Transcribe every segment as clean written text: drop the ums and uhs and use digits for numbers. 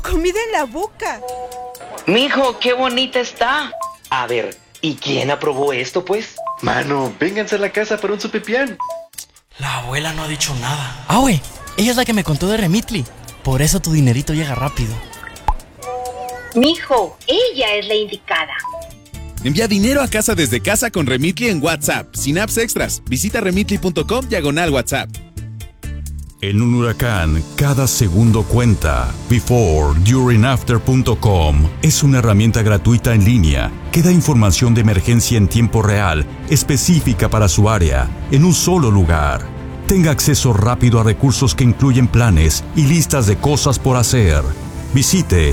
comida en la boca. Mijo, qué bonita está. A ver, ¿y quién aprobó esto, pues? Mano, vénganse a la casa para un sopipián. La abuela no ha dicho nada. Ah, güey, ella es la que me contó de Remitly. Por eso tu dinerito llega rápido. Mijo, ella es la indicada. Envía dinero a casa desde casa con Remitly en WhatsApp, sin apps extras. Visita remitly.com/WhatsApp. En un huracán, cada segundo cuenta. Before-During-After.com es una herramienta gratuita en línea que da información de emergencia en tiempo real, específica para su área, en un solo lugar. Tenga acceso rápido a recursos que incluyen planes y listas de cosas por hacer. Visite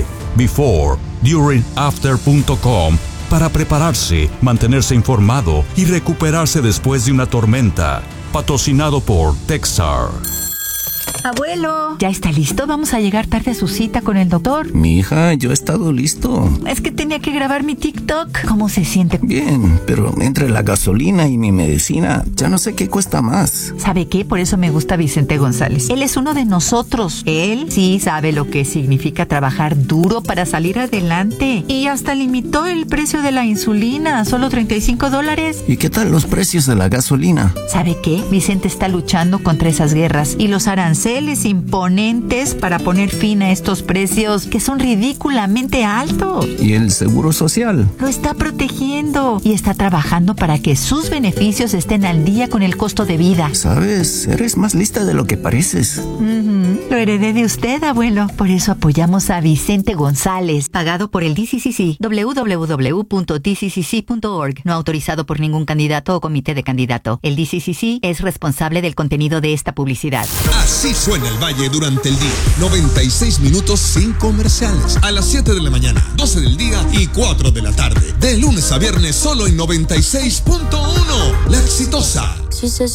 Before-During-After.com para prepararse, mantenerse informado y recuperarse después de una tormenta. Patrocinado por Techstar. Abuelo, ¿ya está listo? Vamos a llegar tarde a su cita con el doctor. Mi hija, yo he estado listo. Es que tenía que grabar mi TikTok. ¿Cómo se siente? Bien, pero entre la gasolina y mi medicina, ya no sé qué cuesta más. ¿Sabe qué? Por eso me gusta Vicente González. Él es uno de nosotros. Él sí sabe lo que significa trabajar duro para salir adelante. Y hasta limitó el precio de la insulina, solo $35. ¿Y qué tal los precios de la gasolina? ¿Sabe qué? Vicente está luchando contra esas guerras y los aranceles imponentes para poner fin a estos precios que son ridículamente altos. ¿Y el seguro social? Lo está protegiendo y está trabajando para que sus beneficios estén al día con el costo de vida. ¿Sabes? Eres más lista de lo que pareces. Lo heredé de usted, abuelo. Por eso apoyamos a Vicente González, pagado por el DCCC. www.dccc.org. No autorizado por ningún candidato o comité de candidato. El DCCC es responsable del contenido de esta publicidad. Así suena el Valle durante el día. 96 minutos sin comerciales. A las 7 de la mañana, 12 del día y 4 de la tarde. De lunes a viernes solo en 96.1. La Exitosa.